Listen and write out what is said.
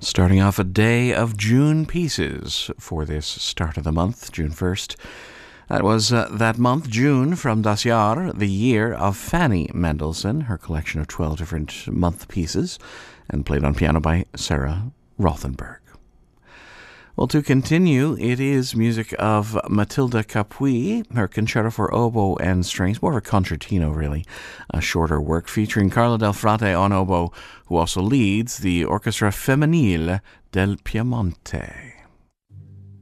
Starting off a day of June pieces for this start of the month, June 1st. That was that month, June, from Das Jahr, the year of Fanny Mendelssohn, her collection of 12 different month pieces, and played on piano by Sarah Rothenberg. Well, to continue, it is music of Matilda Capuy, her concerto for oboe and strings, more of a concertino, really, a shorter work featuring Carlo Del Frate on oboe, who also leads the Orchestra Femminile del Piemonte.